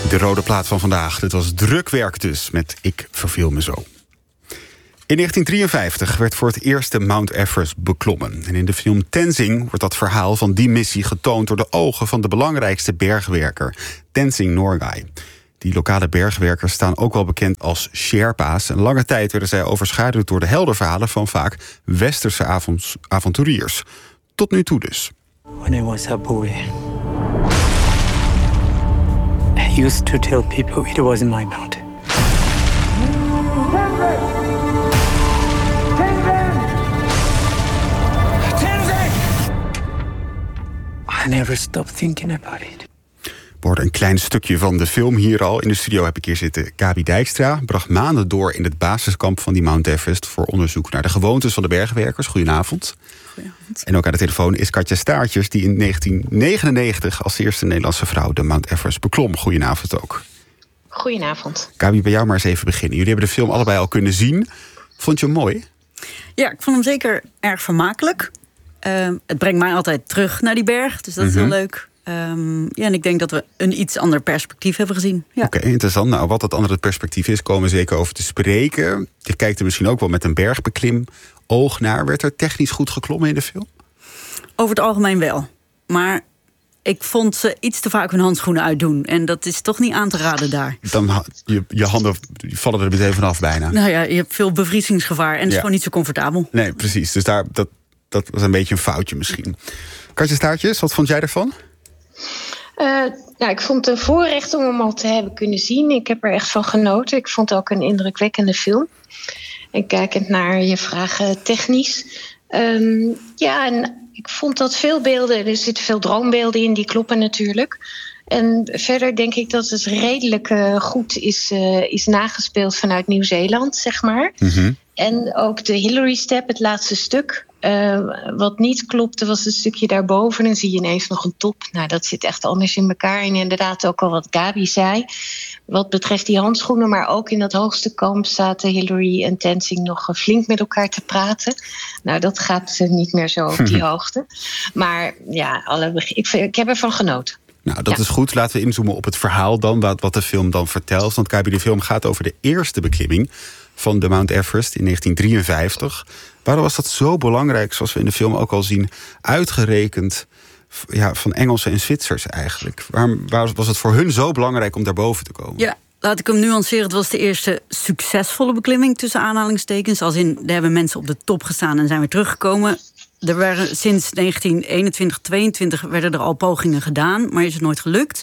De rode plaat van vandaag. Dit was Drukwerk dus, met Ik verveel me zo. In 1953 werd voor het eerst de Mount Everest beklommen. En in de film Tenzing wordt dat verhaal van die missie getoond door de ogen van de belangrijkste bergwerker, Tenzing Norgay. Die lokale bergwerkers staan ook wel bekend als Sherpa's. En lange tijd werden zij overschaduwd door de heldenverhalen van vaak westerse avonturiers. Tot nu toe dus. When I was a boy, I used to tell people it wasn't my mountain. I never stopped thinking about it. We hoorden een klein stukje van de film hier al. In de studio heb ik hier zitten Gabi Dijkstra. Bracht maanden door in het basiskamp van die Mount Everest voor onderzoek naar de gewoontes van de bergwerkers. Goedenavond. Goedenavond. En ook aan de telefoon is Katja Staartjes, die in 1999 als eerste Nederlandse vrouw de Mount Everest beklom. Goedenavond ook. Goedenavond. Gabi, bij jou maar eens even beginnen. Jullie hebben de film allebei al kunnen zien. Vond je hem mooi? Ja, ik vond hem zeker erg vermakelijk. Het brengt mij altijd terug naar die berg, dus dat is heel leuk. En ik denk dat we een iets ander perspectief hebben gezien. Ja. Oké, interessant. Nou, wat dat andere perspectief is, komen we zeker over te spreken. Je kijkt er misschien ook wel met een bergbeklim oog naar. Werd er technisch goed geklommen in de film? Over het algemeen wel. Maar ik vond ze iets te vaak hun handschoenen uitdoen. En dat is toch niet aan te raden daar. Dan je handen vallen er meteen vanaf bijna. Nou ja, je hebt veel bevriezingsgevaar en het is gewoon niet zo comfortabel. Nee, precies. Dus dat was een beetje een foutje misschien. Katja Staartjes, wat vond jij ervan? Ik vond het een voorrecht om hem al te hebben kunnen zien. Ik heb er echt van genoten. Ik vond het ook een indrukwekkende film. En kijkend naar je vragen technisch. En ik vond dat veel beelden, er zitten veel droombeelden in, die kloppen natuurlijk. En verder denk ik dat het redelijk goed is nagespeeld vanuit Nieuw-Zeeland, zeg maar. Mm-hmm. En ook de Hillary Step, het laatste stuk. Wat niet klopte was een stukje daarboven. Dan zie je ineens nog een top. Nou, dat zit echt anders in elkaar. En inderdaad ook al wat Gabi zei. Wat betreft die handschoenen, maar ook in dat hoogste kamp zaten Hillary en Tenzing nog flink met elkaar te praten. Nou, dat gaat niet meer zo op die hoogte. Maar ja, ik heb ervan genoten. Nou, dat is goed. Laten we inzoomen op het verhaal dan, wat de film dan vertelt. Want Gabi, de film gaat over de eerste beklimming van de Mount Everest in 1953. Waarom was dat zo belangrijk, zoals we in de film ook al zien, uitgerekend van Engelsen en Zwitsers eigenlijk? Waarom was het voor hun zo belangrijk om daarboven te komen? Ja, laat ik hem nuanceren. Het was de eerste succesvolle beklimming tussen aanhalingstekens. Als in, daar hebben mensen op de top gestaan en zijn weer teruggekomen. Er werden sinds 1921, 22 werden er al pogingen gedaan, maar is het nooit gelukt.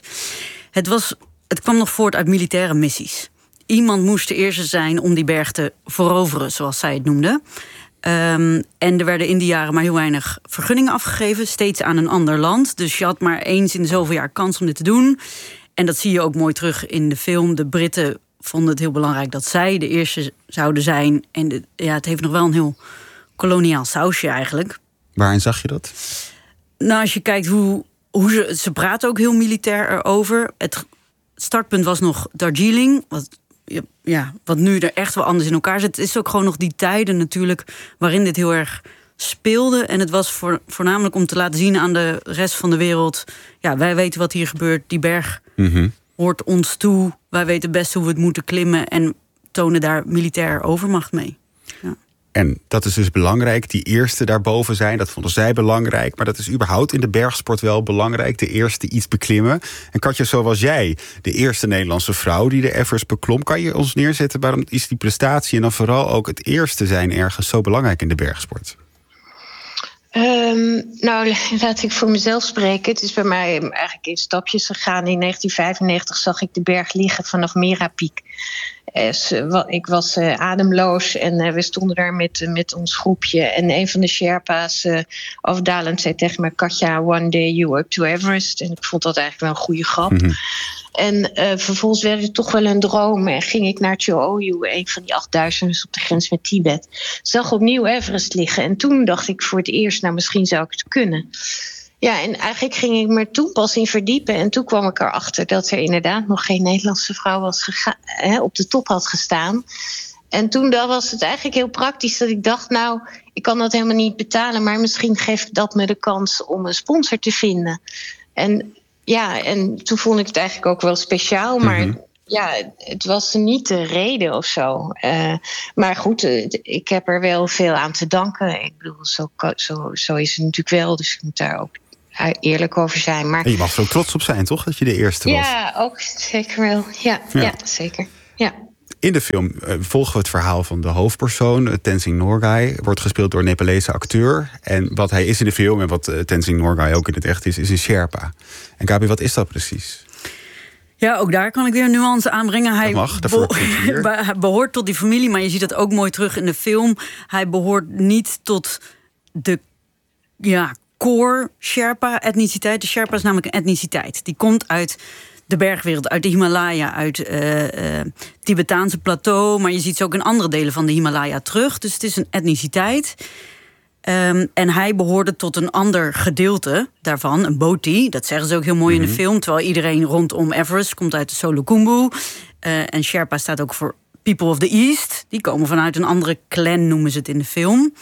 Het kwam nog voort uit militaire missies. Iemand moest de eerste zijn om die berg te veroveren, zoals zij het noemden. En er werden in die jaren maar heel weinig vergunningen afgegeven, steeds aan een ander land. Dus je had maar eens in de zoveel jaar kans om dit te doen. En dat zie je ook mooi terug in de film. De Britten vonden het heel belangrijk dat zij de eerste zouden zijn. En het heeft nog wel een heel koloniaal sausje eigenlijk. Waarin zag je dat? Nou, als je kijkt hoe ze praten ook heel militair erover. Het startpunt was nog Darjeeling, wat nu er echt wel anders in elkaar zit. Het is ook gewoon nog die tijden natuurlijk waarin dit heel erg speelde. En het was voornamelijk om te laten zien aan de rest van de wereld, ja, wij weten wat hier gebeurt. Die berg hoort ons toe. Wij weten best hoe we het moeten klimmen en tonen daar militair overmacht mee. Ja. En dat is dus belangrijk, die eerste daarboven zijn. Dat vonden zij belangrijk. Maar dat is überhaupt in de bergsport wel belangrijk. De eerste iets beklimmen. En Katja, zo was jij de eerste Nederlandse vrouw die de Everest beklom. Kan je ons neerzetten, waarom is die prestatie en dan vooral ook het eerste zijn ergens zo belangrijk in de bergsport? Laat ik voor mezelf spreken. Het is bij mij eigenlijk in stapjes gegaan. In 1995 zag ik de berg liggen vanaf Merapiek. Ik was ademloos en we stonden daar met ons groepje. En een van de Sherpa's afdalend zei tegen mij: Katja, one day you up to Everest. En ik vond dat eigenlijk wel een goede grap. Mm-hmm. En vervolgens werd het toch wel een droom. En ging ik naar Cho-Oyu, een van die 8000 op de grens met Tibet. Zag opnieuw Everest liggen. En toen dacht ik voor het eerst, nou misschien zou ik het kunnen. Ja, en eigenlijk ging ik me toen pas in verdiepen. En toen kwam ik erachter dat er inderdaad nog geen Nederlandse vrouw op de top had gestaan. En toen was het eigenlijk heel praktisch dat ik dacht, nou, ik kan dat helemaal niet betalen, maar misschien geeft dat me de kans om een sponsor te vinden. En Ja, en toen vond ik het eigenlijk ook wel speciaal, maar ja, het was niet de reden of zo. Maar goed, ik heb er wel veel aan te danken. Ik bedoel, zo is het natuurlijk wel, dus ik moet daar ook eerlijk over zijn. Maar en je mag er ook trots op zijn, toch? Dat je de eerste was. Ja, ook zeker wel. Ja, zeker. Ja. In de film volgen we het verhaal van de hoofdpersoon, Tenzing Norgay. Wordt gespeeld door een Nepalese acteur. En wat hij is in de film en wat Tenzing Norgay ook in het echt is een Sherpa. En Gabi, wat is dat precies? Ja, ook daar kan ik weer een nuance aanbrengen. Hij behoort tot die familie, maar je ziet dat ook mooi terug in de film. Hij behoort niet tot de core Sherpa-etniciteit. De Sherpa is namelijk een etniciteit. Die komt uit de bergwereld, uit de Himalaya, uit het Tibetaanse plateau. Maar je ziet ze ook in andere delen van de Himalaya terug. Dus het is een etniciteit. En hij behoorde tot een ander gedeelte daarvan, een Boti. Dat zeggen ze ook heel mooi in de film. Terwijl iedereen rondom Everest komt uit de Solukhumbu. En Sherpa staat ook voor People of the East. Die komen vanuit een andere clan, noemen ze het in de film.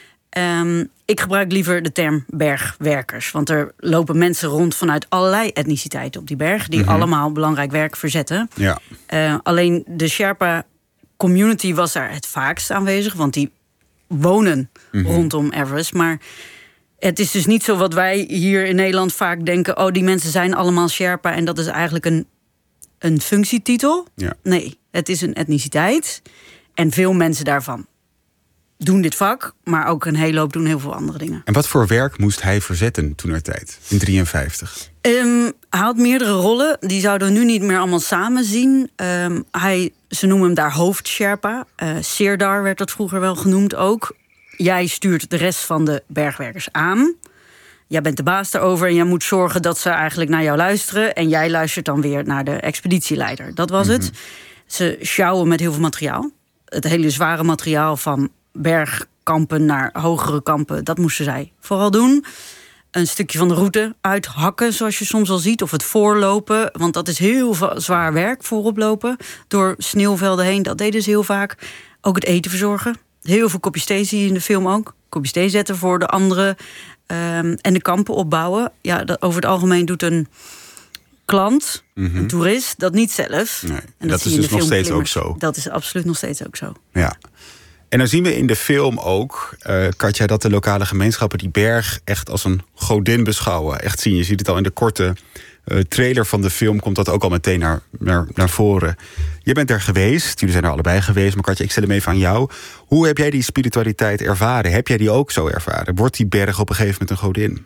Ik gebruik liever de term bergwerkers. Want er lopen mensen rond vanuit allerlei etniciteiten op die berg, die allemaal belangrijk werk verzetten. Ja. Alleen de Sherpa community was daar het vaakst aanwezig, want die wonen rondom Everest. Maar het is dus niet zo wat wij hier in Nederland vaak denken, oh, die mensen zijn allemaal Sherpa en dat is eigenlijk een functietitel. Ja. Nee, het is een etniciteit. En veel mensen daarvan doen dit vak, maar ook een hele hoop doen heel veel andere dingen. En wat voor werk moest hij verzetten toentertijd, in 1953? Hij had meerdere rollen. Die zouden we nu niet meer allemaal samen zien. Ze noemen hem daar hoofd-Sherpa. Sirdar werd dat vroeger wel genoemd ook. Jij stuurt de rest van de bergwerkers aan. Jij bent de baas daarover en jij moet zorgen dat ze eigenlijk naar jou luisteren. En jij luistert dan weer naar de expeditieleider. Dat was het. Ze sjouwen met heel veel materiaal. Het hele zware materiaal van bergkampen naar hogere kampen, dat moesten zij vooral doen. Een stukje van de route uithakken, zoals je soms al ziet. Of het voorlopen, want dat is heel zwaar werk, voorop lopen. Door sneeuwvelden heen, dat deden ze heel vaak. Ook het eten verzorgen. Heel veel kopjes thee zie je in de film ook. Kopjes thee zetten voor de anderen. En de kampen opbouwen. Ja, over het algemeen doet een klant, een toerist, dat niet zelf. Nee, en dat is dus nog steeds ook zo. Dat is absoluut nog steeds ook zo. Ja. En dan zien we in de film ook, Katja, dat de lokale gemeenschappen die berg echt als een godin beschouwen. Echt zien, je ziet het al in de korte trailer van de film, komt dat ook al meteen naar voren. Je bent er geweest, jullie zijn er allebei geweest, maar Katja, ik stel hem even aan jou. Hoe heb jij die spiritualiteit ervaren? Heb jij die ook zo ervaren? Wordt die berg op een gegeven moment een godin?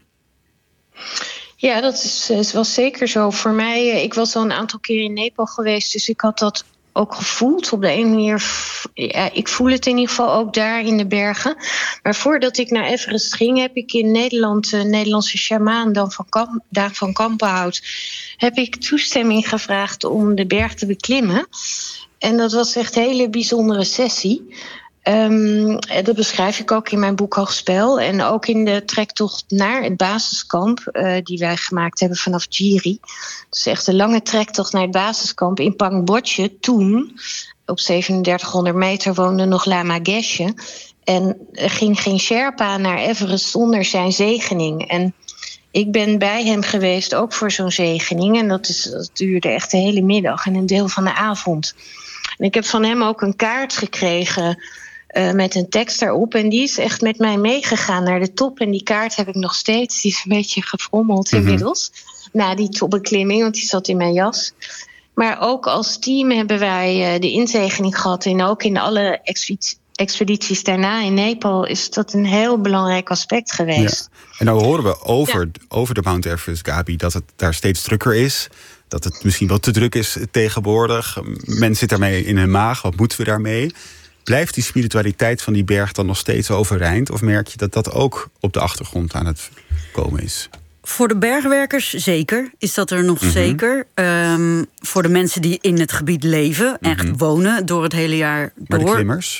Ja, dat was zeker zo. Voor mij, ik was al een aantal keer in Nepal geweest, dus ik had dat ook gevoeld op de een manier. Ja, ik voel het in ieder geval ook daar in de bergen. Maar voordat ik naar Everest ging, heb ik in Nederland de Nederlandse sjamaan Daan van Kampenhout, heb ik toestemming gevraagd om de berg te beklimmen. En dat was echt een hele bijzondere sessie. Dat beschrijf ik ook in mijn boek Hoogspel. En ook in de trektocht naar het basiskamp die wij gemaakt hebben vanaf Jiri. Dus echt een lange trektocht naar het basiskamp in Pangbodje. Toen, op 3700 meter, woonde nog Lama Geshe. En er ging geen Sherpa naar Everest zonder zijn zegening. En ik ben bij hem geweest, ook voor zo'n zegening. En dat duurde echt de hele middag en een deel van de avond. En ik heb van hem ook een kaart gekregen met een tekst daarop. En die is echt met mij meegegaan naar de top. En die kaart heb ik nog steeds. Die is een beetje gefrommeld inmiddels. Na die topbeklimming, want die zat in mijn jas. Maar ook als team hebben wij de inzegening gehad. En ook in alle expedities daarna in Nepal is dat een heel belangrijk aspect geweest. Ja. En nou horen we over de Mount Everest, Gabi, dat het daar steeds drukker is. Dat het misschien wel te druk is tegenwoordig. Men zit daarmee in hun maag. Wat moeten we daarmee? Blijft die spiritualiteit van die berg dan nog steeds overeind? Of merk je dat dat ook op de achtergrond aan het komen is? Voor de bergwerkers zeker, is dat er nog zeker. Voor de mensen die in het gebied leven, echt wonen door het hele jaar door. Maar de klimmers?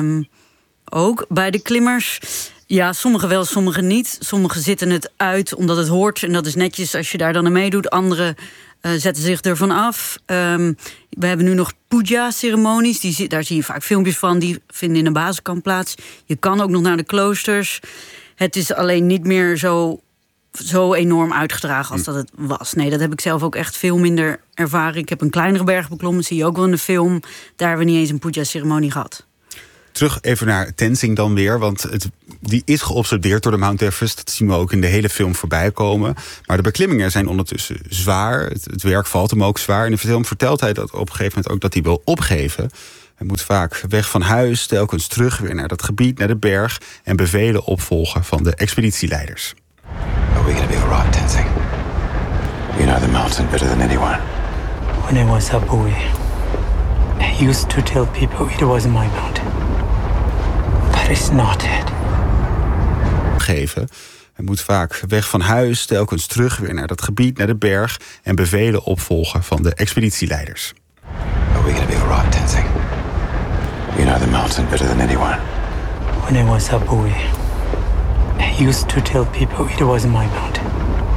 Ook bij de klimmers. Ja, sommigen wel, sommigen niet. Sommigen zitten het uit omdat het hoort. En dat is netjes als je daar dan aan meedoet. Anderen zetten zich ervan af. We hebben nu nog puja-ceremonies. Daar zie je vaak filmpjes van. Die vinden in een basiskamp plaats. Je kan ook nog naar de kloosters. Het is alleen niet meer zo zo enorm uitgedragen als dat het was. Nee, dat heb ik zelf ook echt veel minder ervaren. Ik heb een kleinere berg beklommen, zie je ook wel in de film. Daar hebben we niet eens een puja-ceremonie gehad. Terug even naar Tenzing dan weer, want die is geobsedeerd door de Mount Everest. Dat zien we ook in de hele film voorbij komen. Maar de beklimmingen zijn ondertussen zwaar. Het werk valt hem ook zwaar. In de film vertelt hij dat op een gegeven moment ook dat hij wil opgeven. Hij moet vaak weg van huis, telkens terug weer naar dat gebied, naar de berg, en bevelen opvolgen van de expeditieleiders. Are we gonna be alright, Tenzing? You know the mountain better than anyone. When I was a boy, I used to tell people it was my mountain. But it's not it. Geven. Hij moet vaak weg van huis, telkens terug weer naar dat gebied, naar de berg, en bevelen opvolgen van de expeditieleiders. Are we gonna be alright, Tenzing? You know the mountain better than anyone. When I was a boy, I used to tell people it was my mountain.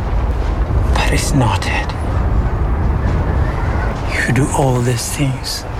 But it's not it. You do all these things